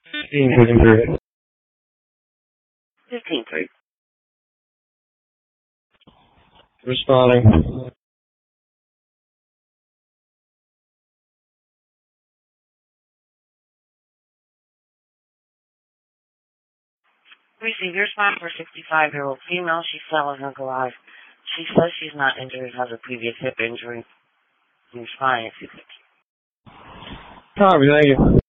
15 15-3. Responding. Receive your response for 65-year-old female. She fell in her garage. She says she's not injured, has a previous hip injury. Responding. Copy, thank you.